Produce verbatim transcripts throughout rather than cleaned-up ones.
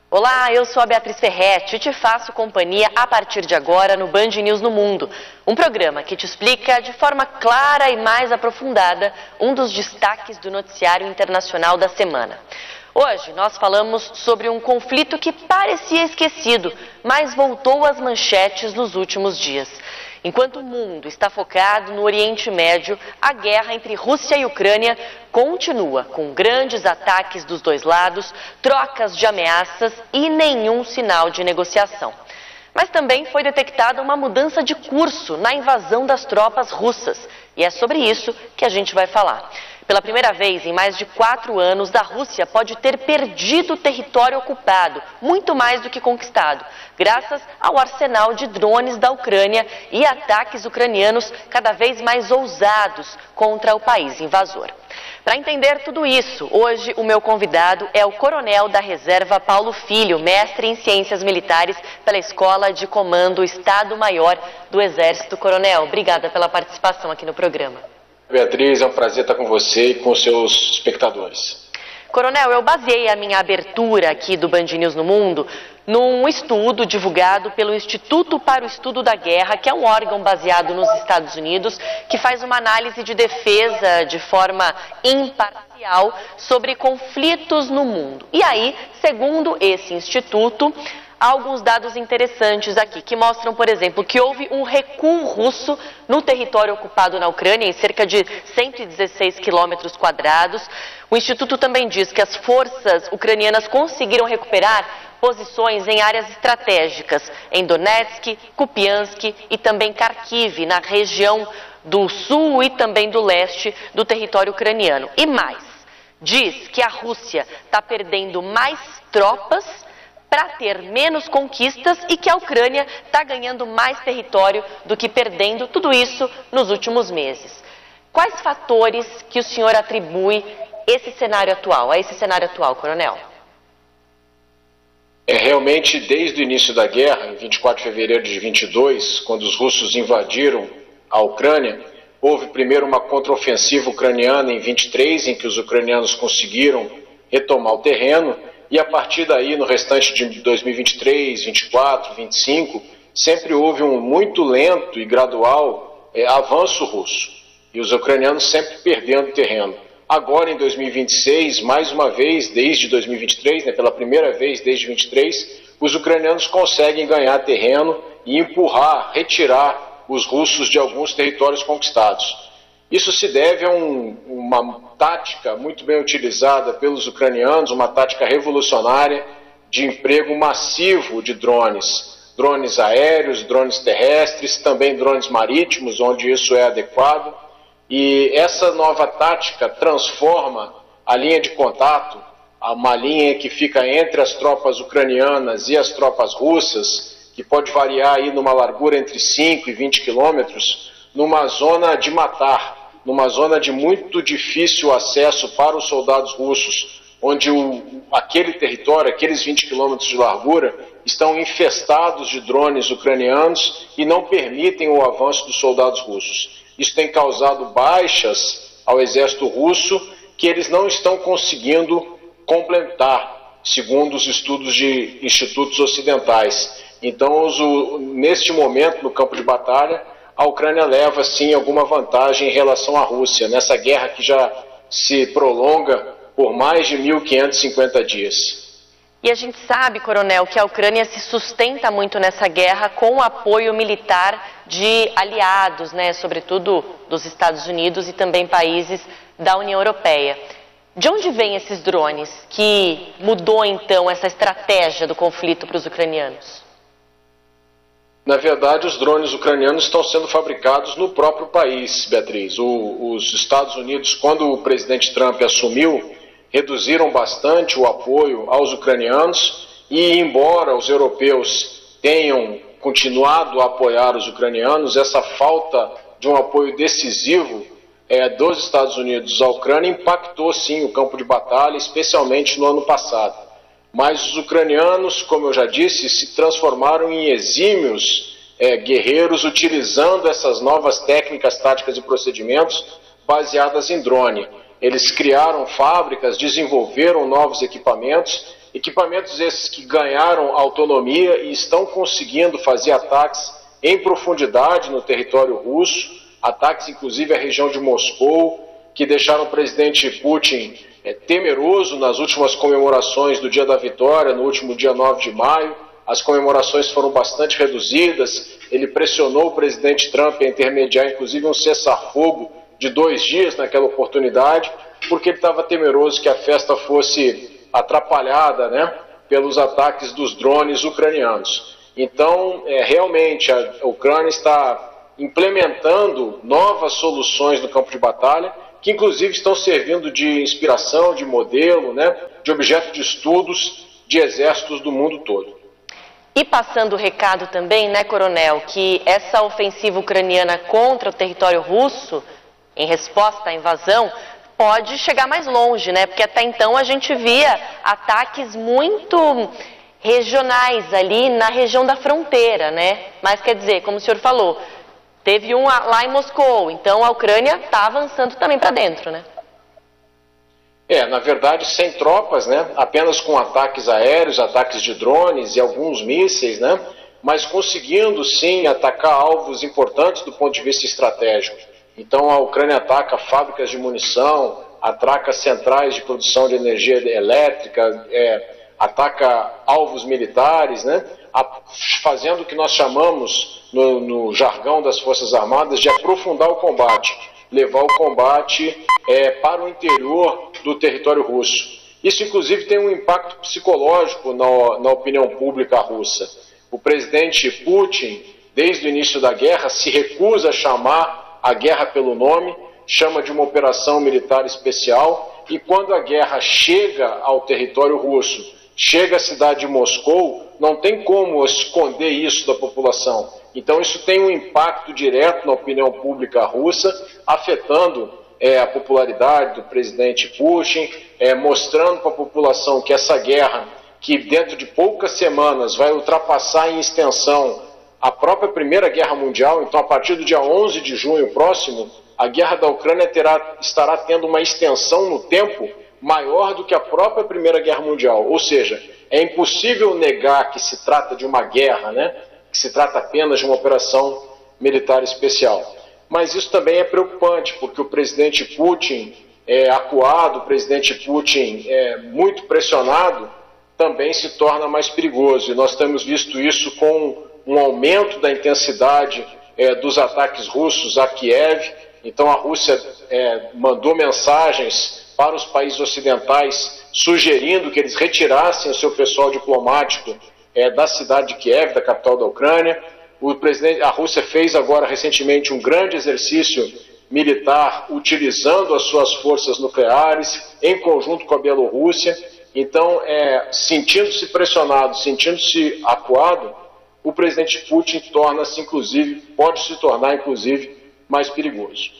Olá, eu sou a Beatriz Ferretti e te faço companhia a partir de agora no Band News no Mundo, um programa que te explica de forma clara e mais aprofundada um dos destaques do noticiário internacional da semana. Hoje nós falamos sobre um conflito que parecia esquecido, mas voltou às manchetes nos últimos dias. Enquanto o mundo está focado no Oriente Médio, a guerra entre Rússia e Ucrânia continua, com grandes ataques dos dois lados, trocas de ameaças e nenhum sinal de negociação. Mas também foi detectada uma mudança de curso na invasão das tropas russas, e é sobre isso que a gente vai falar. Pela primeira vez em mais de quatro anos, a Rússia pode ter perdido território ocupado, muito mais do que conquistado, graças ao arsenal de drones da Ucrânia e ataques ucranianos cada vez mais ousados contra o país invasor. Para entender tudo isso, hoje o meu convidado é o coronel da reserva Paulo Filho, mestre em ciências militares pela Escola de Comando Estado-Maior do Exército. Coronel, obrigada pela participação aqui no programa. Beatriz, é um prazer estar com você e com os seus espectadores. Coronel, eu baseei a minha abertura aqui do Band News no Mundo num estudo divulgado pelo Instituto para o Estudo da Guerra, que é um órgão baseado nos Estados Unidos, que faz uma análise de defesa de forma imparcial sobre conflitos no mundo. E aí, segundo esse instituto, há alguns dados interessantes aqui, que mostram, por exemplo, que houve um recuo russo no território ocupado na Ucrânia, em cerca de cento e dezesseis quilômetros quadrados. O Instituto também diz que as forças ucranianas conseguiram recuperar posições em áreas estratégicas, em Donetsk, Kupiansk e também Kharkiv, na região do sul e também do leste do território ucraniano. E mais, diz que a Rússia está perdendo mais tropas para ter menos conquistas e que a Ucrânia está ganhando mais território do que perdendo, tudo isso nos últimos meses. Quais fatores que o senhor atribui esse cenário atual, a esse cenário atual, coronel? É realmente desde o início da guerra, em vinte e quatro de fevereiro de vinte e dois, quando os russos invadiram a Ucrânia, houve primeiro uma contraofensiva ucraniana em vinte e três, em que os ucranianos conseguiram retomar o terreno. E a partir daí, no restante de dois mil e vinte e três, vinte e quatro, vinte e cinco, sempre houve um muito lento e gradual é, avanço russo. E os ucranianos sempre perdendo terreno. Agora, em dois mil e vinte e seis, mais uma vez, desde dois mil e vinte e três, né, pela primeira vez desde vinte e três, os ucranianos conseguem ganhar terreno e empurrar, retirar os russos de alguns territórios conquistados. Isso se deve a um, uma tática muito bem utilizada pelos ucranianos, uma tática revolucionária de emprego massivo de drones. Drones aéreos, drones terrestres, também drones marítimos, onde isso é adequado. E essa nova tática transforma a linha de contato, uma linha que fica entre as tropas ucranianas e as tropas russas, que pode variar aí numa largura entre cinco e vinte quilômetros, numa zona de matar, numa zona de muito difícil acesso para os soldados russos, onde o, aquele território, aqueles vinte quilômetros de largura, estão infestados de drones ucranianos e não permitem o avanço dos soldados russos. Isso tem causado baixas ao exército russo que eles não estão conseguindo completar, segundo os estudos de institutos ocidentais. Então, os, neste momento, no campo de batalha, a Ucrânia leva, sim, alguma vantagem em relação à Rússia, nessa guerra que já se prolonga por mais de mil quinhentos e cinquenta dias. E a gente sabe, coronel, que a Ucrânia se sustenta muito nessa guerra com o apoio militar de aliados, né, sobretudo dos Estados Unidos e também países da União Europeia. De onde vêm esses drones que mudou, então, essa estratégia do conflito para os ucranianos? Na verdade, os drones ucranianos estão sendo fabricados no próprio país, Beatriz. O, os Estados Unidos, quando o presidente Trump assumiu, reduziram bastante o apoio aos ucranianos e, embora os europeus tenham continuado a apoiar os ucranianos, essa falta de um apoio decisivo é, dos Estados Unidos à Ucrânia impactou, sim, o campo de batalha, especialmente no ano passado. Mas os ucranianos, como eu já disse, se transformaram em exímios é, guerreiros utilizando essas novas técnicas, táticas e procedimentos baseadas em drone. Eles criaram fábricas, desenvolveram novos equipamentos equipamentos esses que ganharam autonomia e estão conseguindo fazer ataques em profundidade no território russo, ataques inclusive à região de Moscou, que deixaram o presidente Putin é, temeroso nas últimas comemorações do Dia da Vitória, no último dia nove de maio. As comemorações foram bastante reduzidas, ele pressionou o presidente Trump a intermediar inclusive um cessar-fogo de dois dias naquela oportunidade, porque ele estava temeroso que a festa fosse atrapalhada, né, pelos ataques dos drones ucranianos. Então, é, realmente, a Ucrânia está implementando novas soluções no campo de batalha, que inclusive estão servindo de inspiração, de modelo, né, de objeto de estudos de exércitos do mundo todo. E passando o recado também, né, coronel, que essa ofensiva ucraniana contra o território russo, em resposta à invasão, pode chegar mais longe, né? Porque até então a gente via ataques muito regionais ali na região da fronteira, né? Mas quer dizer, como o senhor falou, teve um lá em Moscou, então a Ucrânia está avançando também para dentro, né? É, na verdade, sem tropas, né? Apenas com ataques aéreos, ataques de drones e alguns mísseis, né? Mas conseguindo sim atacar alvos importantes do ponto de vista estratégico. Então a Ucrânia ataca fábricas de munição, ataca centrais de produção de energia elétrica, é, ataca alvos militares, né? Fazendo o que nós chamamos no, no jargão das Forças Armadas de aprofundar o combate, levar o combate é, para o interior do território russo. Isso inclusive tem um impacto psicológico na, na opinião pública russa. O presidente Putin, desde o início da guerra, se recusa a chamar a guerra pelo nome, chama de uma operação militar especial, e quando a guerra chega ao território russo, chega à cidade de Moscou, não tem como esconder isso da população. Então isso tem um impacto direto na opinião pública russa, afetando é, a popularidade do presidente Putin, é, mostrando para a população que essa guerra, que dentro de poucas semanas vai ultrapassar em extensão a própria Primeira Guerra Mundial, então a partir do dia onze de junho próximo, a guerra da Ucrânia terá, estará tendo uma extensão no tempo maior do que a própria Primeira Guerra Mundial. Ou seja, é impossível negar que se trata de uma guerra, né? Que se trata apenas de uma operação militar especial. Mas isso também é preocupante, porque o presidente Putin é acuado, o presidente Putin é muito pressionado, também se torna mais perigoso. E nós temos visto isso com um aumento da intensidade é, dos ataques russos a Kiev. Então a Rússia é, mandou mensagens para os países ocidentais sugerindo que eles retirassem o seu pessoal diplomático é, da cidade de Kiev, da capital da Ucrânia. O presidente, a Rússia fez agora recentemente um grande exercício militar utilizando as suas forças nucleares em conjunto com a Bielorrússia. Então, é, sentindo-se pressionado, sentindo-se acuado, o presidente Putin torna-se, inclusive, pode se tornar, inclusive, mais perigoso.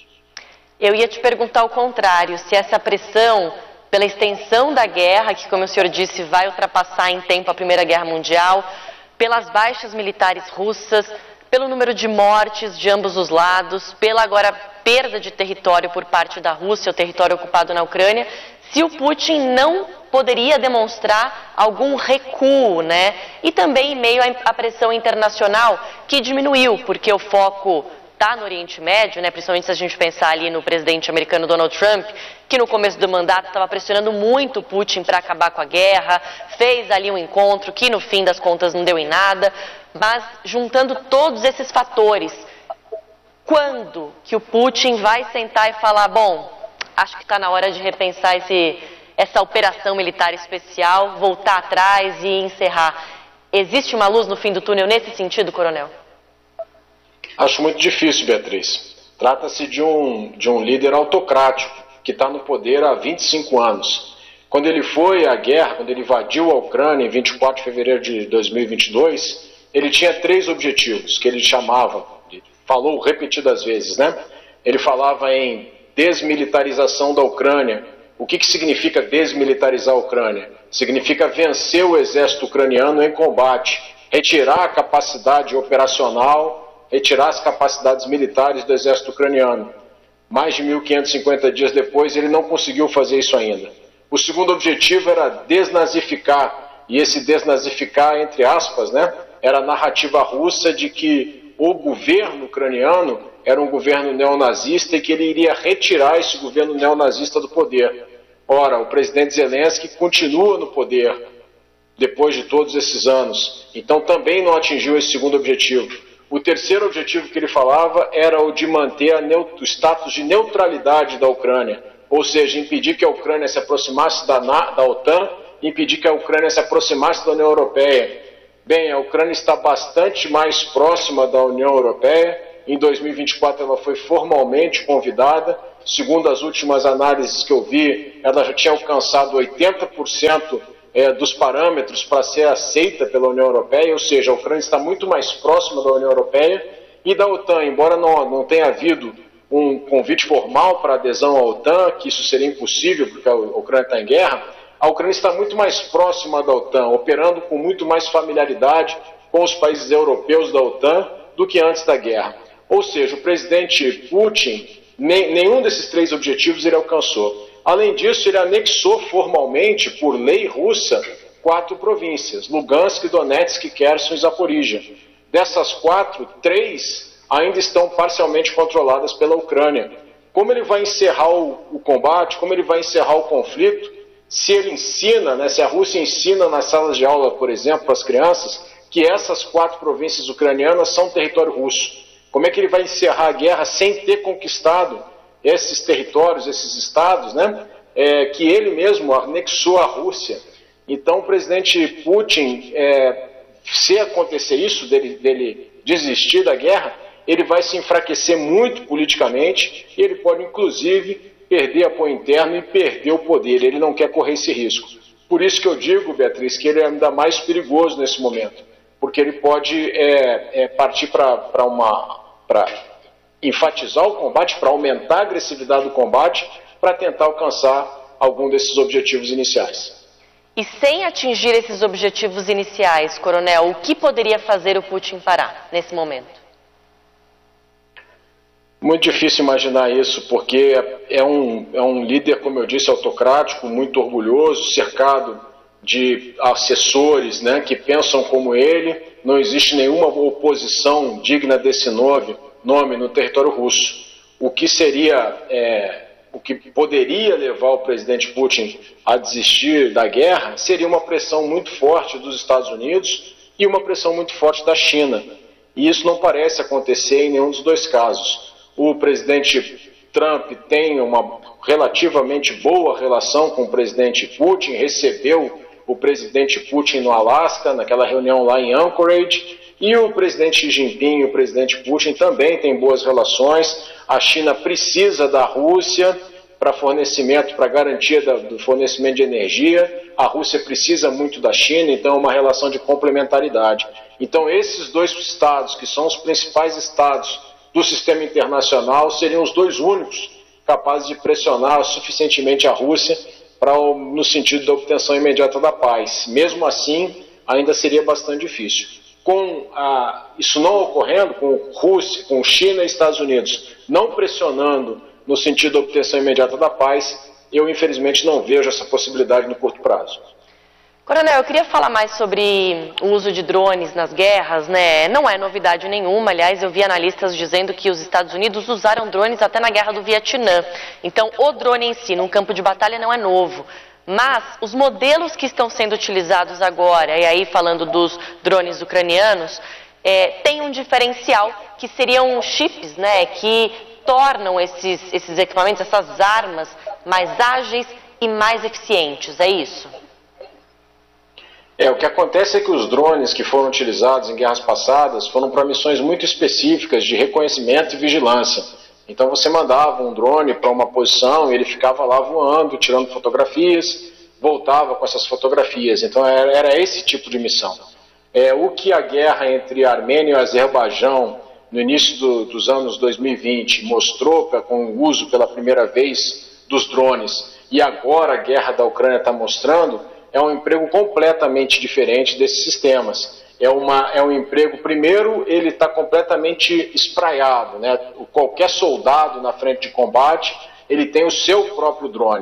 Eu ia te perguntar o contrário, se essa pressão pela extensão da guerra, que, como o senhor disse, vai ultrapassar em tempo a Primeira Guerra Mundial, pelas baixas militares russas, pelo número de mortes de ambos os lados, pela agora perda de território por parte da Rússia, o território ocupado na Ucrânia, se o Putin não poderia demonstrar algum recuo, né? E também em meio à pressão internacional que diminuiu, porque o foco está no Oriente Médio, né? Principalmente se a gente pensar ali no presidente americano Donald Trump, que no começo do mandato estava pressionando muito o Putin para acabar com a guerra, fez ali um encontro que no fim das contas não deu em nada, mas juntando todos esses fatores, quando que o Putin vai sentar e falar, bom, acho que está na hora de repensar esse, essa operação militar especial, voltar atrás e encerrar? Existe uma luz no fim do túnel nesse sentido, coronel? Acho muito difícil, Beatriz. Trata-se de um, de um líder autocrático que está no poder há vinte e cinco anos. Quando ele foi à guerra, quando ele invadiu a Ucrânia em vinte e quatro de fevereiro de dois mil e vinte e dois, ele tinha três objetivos que ele chamava, ele falou repetidas vezes, né? Ele falava em desmilitarização da Ucrânia. O que, que significa desmilitarizar a Ucrânia? Significa vencer o exército ucraniano em combate, retirar a capacidade operacional, retirar as capacidades militares do exército ucraniano. Mais de mil quinhentos e cinquenta dias depois, ele não conseguiu fazer isso ainda. O segundo objetivo era desnazificar, e esse desnazificar, entre aspas, né, era a narrativa russa de que o governo ucraniano era um governo neonazista e que ele iria retirar esse governo neonazista do poder. Ora, o presidente Zelensky continua no poder depois de todos esses anos, então também não atingiu esse segundo objetivo. O terceiro objetivo que ele falava era o de manter a o status de neutralidade da Ucrânia, ou seja, impedir que a Ucrânia se aproximasse da, da OTAN, impedir que a Ucrânia se aproximasse da União Europeia. Bem, a Ucrânia está bastante mais próxima da União Europeia. Em dois mil e vinte e quatro ela foi formalmente convidada. Segundo as últimas análises que eu vi, ela já tinha alcançado oitenta por cento é, dos parâmetros para ser aceita pela União Europeia, ou seja, a Ucrânia está muito mais próxima da União Europeia e da OTAN, embora não, não tenha havido um convite formal para adesão à OTAN, que isso seria impossível porque a Ucrânia está em guerra, a Ucrânia está muito mais próxima da OTAN, operando com muito mais familiaridade com os países europeus da OTAN do que antes da guerra. Ou seja, o presidente Putin, nem, nenhum desses três objetivos ele alcançou. Além disso, ele anexou formalmente, por lei russa, quatro províncias, Lugansk, Donetsk, Kherson e Zaporizhia. Dessas quatro, três ainda estão parcialmente controladas pela Ucrânia. Como ele vai encerrar o, o combate, como ele vai encerrar o conflito, se ele ensina, né, se a Rússia ensina nas salas de aula, por exemplo, para as crianças, que essas quatro províncias ucranianas são território russo, como é que ele vai encerrar a guerra sem ter conquistado esses territórios, esses estados, né, é, que ele mesmo anexou à Rússia? Então, o presidente Putin, é, se acontecer isso, dele, dele desistir da guerra, ele vai se enfraquecer muito politicamente e ele pode, inclusive, perder apoio interno e perder o poder. Ele não quer correr esse risco. Por isso que eu digo, Beatriz, que ele é ainda mais perigoso nesse momento, porque ele pode é, é, partir para uma... para enfatizar o combate, para aumentar a agressividade do combate, para tentar alcançar algum desses objetivos iniciais. E sem atingir esses objetivos iniciais, coronel, o que poderia fazer o Putin parar nesse momento? Muito difícil imaginar isso, porque é um, é um líder, como eu disse, autocrático, muito orgulhoso, cercado de assessores, né, que pensam como ele. Não existe nenhuma oposição digna desse nome, nome no território russo. O que seria, é, o que poderia levar o presidente Putin a desistir da guerra seria uma pressão muito forte dos Estados Unidos e uma pressão muito forte da China. E isso não parece acontecer em nenhum dos dois casos. O presidente Trump tem uma relativamente boa relação com o presidente Putin, recebeu o presidente Putin no Alasca, naquela reunião lá em Anchorage, e o presidente Xi Jinping e o presidente Putin também têm boas relações. A China precisa da Rússia para fornecimento, para garantia do fornecimento de energia. A Rússia precisa muito da China, então é uma relação de complementaridade. Então esses dois estados, que são os principais estados do sistema internacional, seriam os dois únicos capazes de pressionar suficientemente a Rússia para, no sentido da obtenção imediata da paz. Mesmo assim, ainda seria bastante difícil. Com a, isso não ocorrendo, com Rússia, com China e Estados Unidos não pressionando no sentido da obtenção imediata da paz, eu infelizmente não vejo essa possibilidade no curto prazo. Coronel, eu queria falar mais sobre o uso de drones nas guerras, né? Não é novidade nenhuma, aliás, eu vi analistas dizendo que os Estados Unidos usaram drones até na guerra do Vietnã. Então, o drone em si, num campo de batalha, não é novo. Mas os modelos que estão sendo utilizados agora, e aí falando dos drones ucranianos, é, tem um diferencial que seriam chips, né? Que tornam esses, esses equipamentos, essas armas, mais ágeis e mais eficientes, é isso? É, o que acontece é que os drones que foram utilizados em guerras passadas foram para missões muito específicas de reconhecimento e vigilância. Então você mandava um drone para uma posição e ele ficava lá voando, tirando fotografias, voltava com essas fotografias. Então era, era esse tipo de missão. É, o que a guerra entre Armênia e Azerbaijão, no início do, dos anos dois mil e vinte, mostrou pra, com o uso pela primeira vez dos drones, e agora a guerra da Ucrânia está mostrando, é um emprego completamente diferente desses sistemas. É, uma, é um emprego, primeiro, ele está completamente espraiado, né? Qualquer soldado na frente de combate, ele tem o seu próprio drone.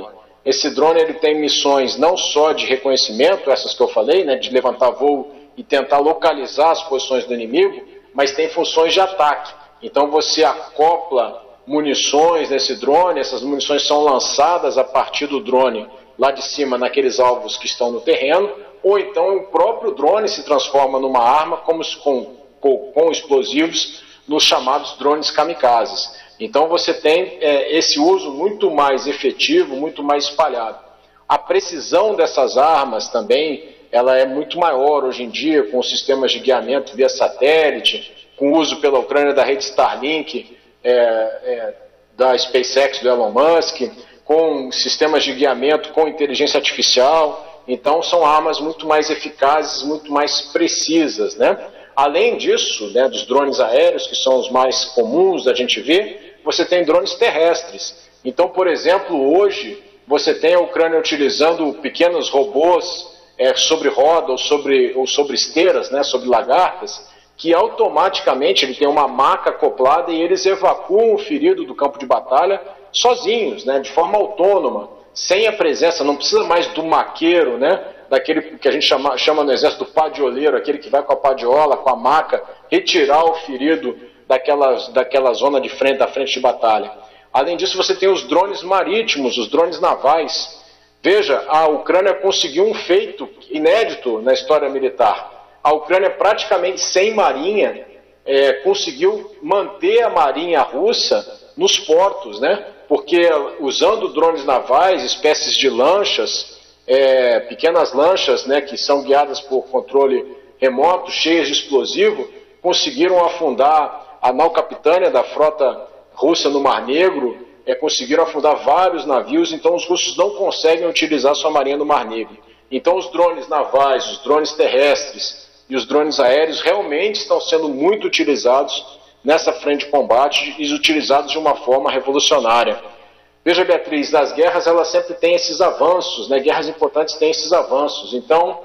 Esse drone ele tem missões não só de reconhecimento, essas que eu falei, né, de levantar voo e tentar localizar as posições do inimigo, mas tem funções de ataque. Então você acopla munições nesse drone, essas munições são lançadas a partir do drone lá de cima naqueles alvos que estão no terreno, ou então o próprio drone se transforma numa arma como com, com, com explosivos nos chamados drones kamikazes. Então você tem é, esse uso muito mais efetivo, muito mais espalhado. A precisão dessas armas também ela é muito maior hoje em dia, com sistemas de guiamento via satélite, com o uso pela Ucrânia da rede Starlink, é, é, da SpaceX, do Elon Musk, com sistemas de guiamento com inteligência artificial. Então são armas muito mais eficazes, muito mais precisas, né? Além disso, né, dos drones aéreos, que são os mais comuns da gente ver, você tem drones terrestres. Então, por exemplo, hoje você tem a Ucrânia utilizando pequenos robôs é, sobre roda ou sobre, ou sobre esteiras, né, sobre lagartas, que automaticamente ele tem uma maca acoplada e eles evacuam o ferido do campo de batalha sozinhos, né, de forma autônoma, sem a presença, não precisa mais do maqueiro, né, daquele que a gente chama, chama no exército do padioleiro, aquele que vai com a padiola, com a maca, retirar o ferido daquela, daquela zona de frente, da frente de batalha. Além disso, você tem os drones marítimos, os drones navais. Veja, a Ucrânia conseguiu um feito inédito na história militar. A Ucrânia, praticamente sem marinha, é, conseguiu manter a marinha russa nos portos, né? Porque usando drones navais, espécies de lanchas, É, pequenas lanchas, né, que são guiadas por controle remoto, cheias de explosivo, conseguiram afundar a nau capitânia da frota russa no Mar Negro, é, conseguiram afundar vários navios, então os russos não conseguem utilizar sua marinha no Mar Negro. Então os drones navais, os drones terrestres e os drones aéreos realmente estão sendo muito utilizados nessa frente de combate e utilizados de uma forma revolucionária. Veja, Beatriz, as guerras elas sempre têm esses avanços, né? Guerras importantes têm esses avanços. Então,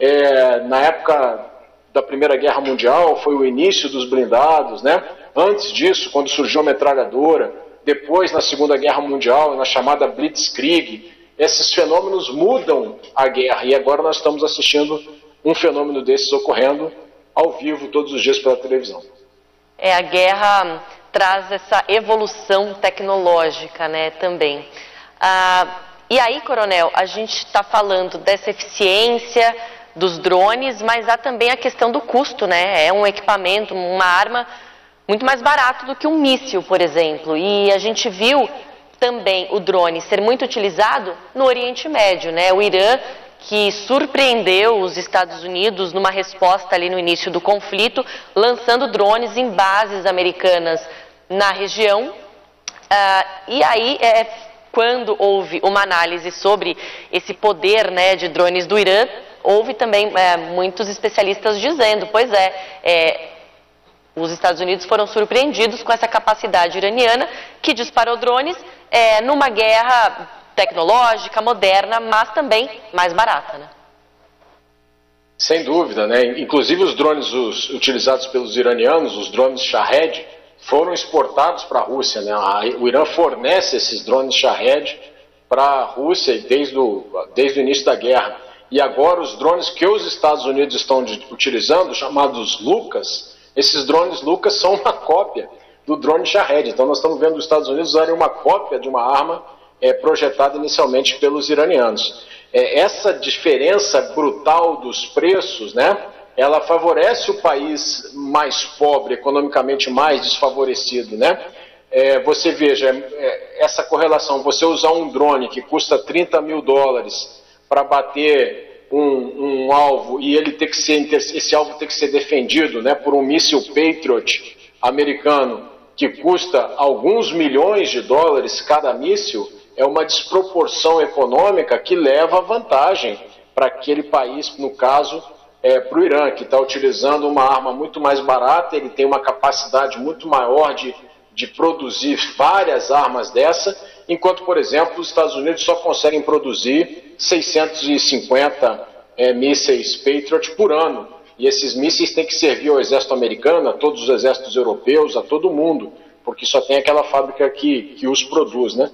é, na época da Primeira Guerra Mundial, foi o início dos blindados, né? Antes disso, quando surgiu a metralhadora, depois na Segunda Guerra Mundial, na chamada Blitzkrieg, esses fenômenos mudam a guerra. E agora nós estamos assistindo um fenômeno desses ocorrendo ao vivo todos os dias pela televisão. É, a guerra traz essa evolução tecnológica, né, também. Ah, e aí, Coronel, a gente está falando dessa eficiência dos drones, mas há também a questão do custo, né? É um equipamento, uma arma muito mais barato do que um míssil, por exemplo. E a gente viu também o drone ser muito utilizado no Oriente Médio, né? O Irã, que surpreendeu os Estados Unidos numa resposta ali no início do conflito, lançando drones em bases americanas na região. Ah, e aí, é, quando houve uma análise sobre esse poder, né, de drones do Irã, houve também é, muitos especialistas dizendo, pois é, é, os Estados Unidos foram surpreendidos com essa capacidade iraniana que disparou drones é, numa guerra tecnológica, moderna, mas também mais barata, né? Sem dúvida, né? Inclusive os drones os, utilizados pelos iranianos, os drones Shahed, foram exportados para a Rússia, né? O Irã fornece esses drones Shahed para a Rússia desde o, desde o início da guerra. E agora os drones que os Estados Unidos estão de, utilizando, chamados Lucas, esses drones Lucas são uma cópia do drone Shahed. Então nós estamos vendo os Estados Unidos usarem uma cópia de uma arma é, projetada inicialmente pelos iranianos. É, essa diferença brutal dos preços, né? Ela favorece o país mais pobre, economicamente mais desfavorecido, né? É, você veja, é, essa correlação, você usar um drone que custa trinta mil dólares para bater um, um alvo e ele ter que ser, esse alvo ter que ser defendido, né, por um míssil Patriot americano que custa alguns milhões de dólares cada míssil, é uma desproporção econômica que leva vantagem para aquele país, no caso, É, para o Irã, que está utilizando uma arma muito mais barata, ele tem uma capacidade muito maior de, de produzir várias armas dessa, enquanto, por exemplo, os Estados Unidos só conseguem produzir seiscentos e cinquenta é, mísseis Patriot por ano. E esses mísseis têm que servir ao exército americano, a todos os exércitos europeus, a todo mundo, porque só tem aquela fábrica que, que os produz, né?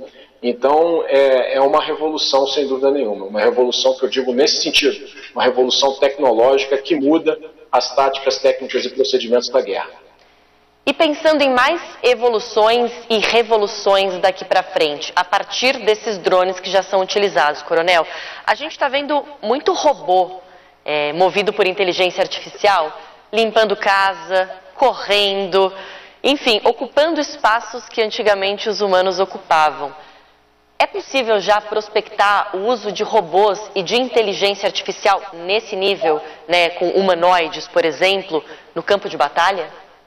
Então, é, é uma revolução, sem dúvida nenhuma. Uma revolução que eu digo nesse sentido, uma revolução tecnológica que muda as táticas, técnicas e procedimentos da guerra. E pensando em mais evoluções e revoluções daqui para frente, a partir desses drones que já são utilizados, Coronel, a gente está vendo muito robô é, movido por inteligência artificial, limpando casa, correndo, enfim, ocupando espaços que antigamente os humanos ocupavam. É possível já prospectar o uso de robôs e de inteligência artificial nesse nível, né, com humanoides, por exemplo, no campo de batalha?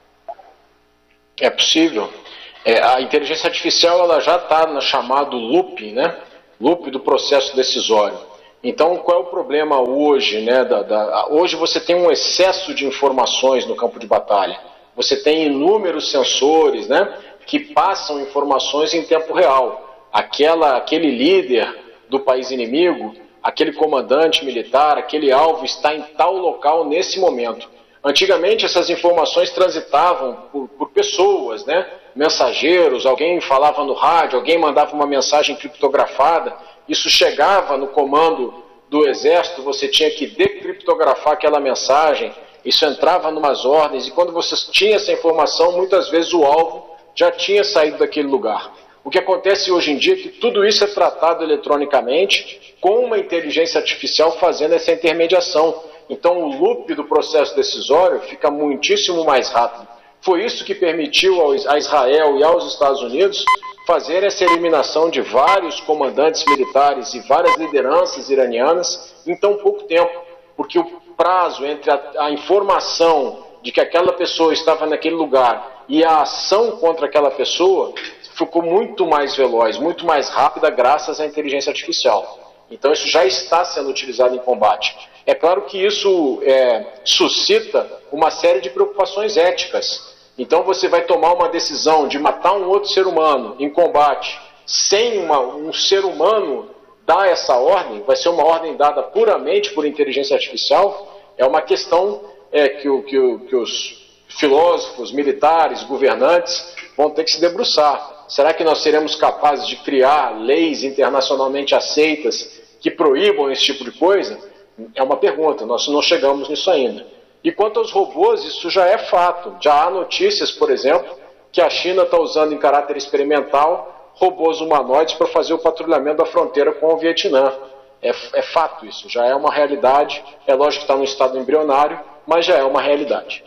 É possível. É, a inteligência artificial ela já está no chamado loop, né? Loop do processo decisório. Então, qual é o problema hoje? Né, da, da, hoje você tem um excesso de informações no campo de batalha. Você tem inúmeros sensores, né, que passam informações em tempo real. Aquela, aquele líder do país inimigo, aquele comandante militar, aquele alvo está em tal local nesse momento. Antigamente essas informações transitavam por, por pessoas, né? Mensageiros, alguém falava no rádio, alguém mandava uma mensagem criptografada, isso chegava no comando do exército, você tinha que decriptografar aquela mensagem, isso entrava em umas ordens, e quando você tinha essa informação, muitas vezes o alvo já tinha saído daquele lugar. O que acontece hoje em dia é que tudo isso é tratado eletronicamente com uma inteligência artificial fazendo essa intermediação. Então o loop do processo decisório fica muitíssimo mais rápido. Foi isso que permitiu a Israel e aos Estados Unidos fazer essa eliminação de vários comandantes militares e várias lideranças iranianas em tão pouco tempo. Porque o prazo entre a, a informação de que aquela pessoa estava naquele lugar e a ação contra aquela pessoa ficou muito mais veloz, muito mais rápida graças à inteligência artificial. Então isso já está sendo utilizado em combate. É claro que isso é, suscita uma série de preocupações éticas. Então você vai tomar uma decisão de matar um outro ser humano em combate sem uma, um ser humano dar essa ordem, vai ser uma ordem dada puramente por inteligência artificial, é uma questão é, que, o, que, o, que os filósofos, militares, governantes vão ter que se debruçar. Será que nós seremos capazes de criar leis internacionalmente aceitas que proíbam esse tipo de coisa? É uma pergunta, nós não chegamos nisso ainda. E quanto aos robôs, isso já é fato. Já há notícias, por exemplo, que a China está usando em caráter experimental robôs humanoides para fazer o patrulhamento da fronteira com o Vietnã. É, é fato isso, já é uma realidade. É lógico que está num estado embrionário, mas já é uma realidade.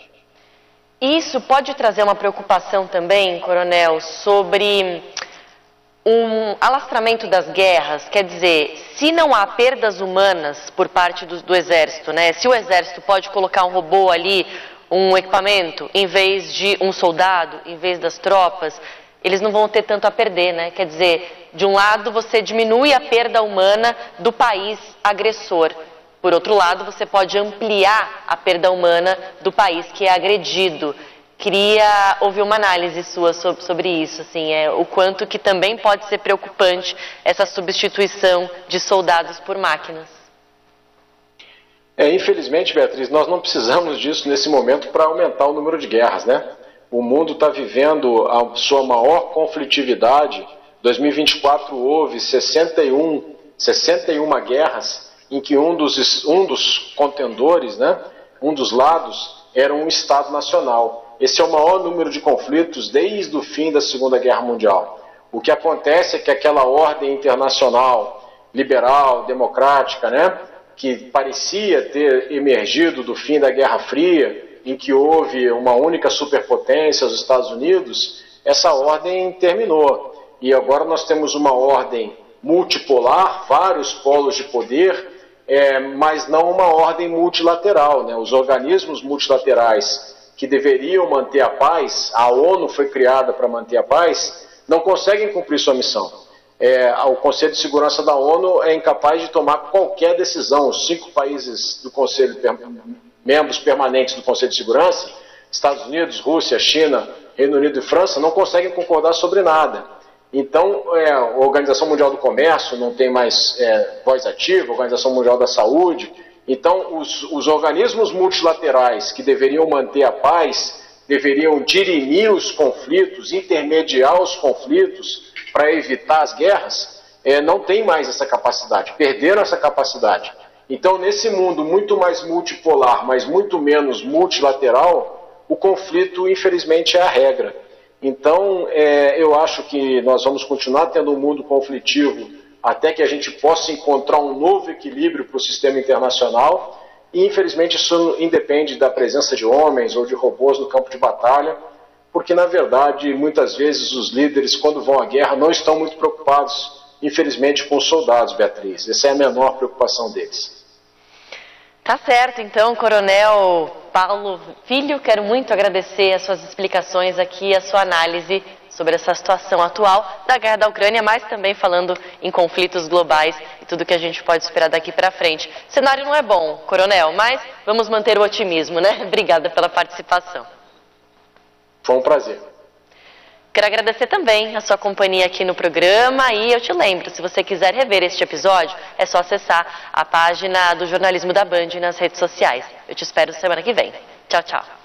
Isso pode trazer uma preocupação também, Coronel, sobre um alastramento das guerras, quer dizer, se não há perdas humanas por parte do, do Exército, né? Se o Exército pode colocar um robô ali, um equipamento, em vez de um soldado, em vez das tropas, eles não vão ter tanto a perder, né? Quer dizer, de um lado você diminui a perda humana do país agressor. Por outro lado, você pode ampliar a perda humana do país que é agredido. Queria ouvir uma análise sua sobre, sobre isso, assim, é, o quanto que também pode ser preocupante essa substituição de soldados por máquinas. É, infelizmente, Beatriz, nós não precisamos disso nesse momento para aumentar o número de guerras, né? O mundo está vivendo a sua maior conflitividade. Em dois mil e vinte e quatro houve sessenta e um, sessenta e uma guerras em que um dos, um dos contendores, né, um dos lados, era um Estado nacional. Esse é o maior número de conflitos desde o fim da Segunda Guerra Mundial. O que acontece é que aquela ordem internacional, liberal, democrática, né, que parecia ter emergido do fim da Guerra Fria, em que houve uma única superpotência, os Estados Unidos, essa ordem terminou. E agora nós temos uma ordem multipolar, vários polos de poder, É, mas não uma ordem multilateral, né? Os organismos multilaterais que deveriam manter a paz, a ONU foi criada para manter a paz, não conseguem cumprir sua missão. É, o Conselho de Segurança da ONU é incapaz de tomar qualquer decisão. Os cinco países do Conselho, membros permanentes do Conselho de Segurança, Estados Unidos, Rússia, China, Reino Unido e França, não conseguem concordar sobre nada. Então, é, a Organização Mundial do Comércio não tem mais é, voz ativa, a Organização Mundial da Saúde. Então, os, os organismos multilaterais que deveriam manter a paz, deveriam dirimir os conflitos, intermediar os conflitos, para evitar as guerras, é, não tem mais essa capacidade, perderam essa capacidade. Então, nesse mundo muito mais multipolar, mas muito menos multilateral, o conflito, infelizmente, é a regra. Então, é, eu acho que nós vamos continuar tendo um mundo conflitivo até que a gente possa encontrar um novo equilíbrio para o sistema internacional, e, infelizmente, isso independe da presença de homens ou de robôs no campo de batalha, porque, na verdade, muitas vezes os líderes, quando vão à guerra, não estão muito preocupados, infelizmente, com os soldados, Beatriz. Essa é a menor preocupação deles. Tá certo, então, Coronel Paulo Filho, quero muito agradecer as suas explicações aqui, a sua análise sobre essa situação atual da guerra da Ucrânia, mas também falando em conflitos globais e tudo que a gente pode esperar daqui para frente. O cenário não é bom, Coronel, mas vamos manter o otimismo, né? Obrigada pela participação. Foi um prazer. Quero agradecer também a sua companhia aqui no programa e eu te lembro, se você quiser rever este episódio, é só acessar a página do Jornalismo da Band nas redes sociais. Eu te espero semana que vem. Tchau, tchau.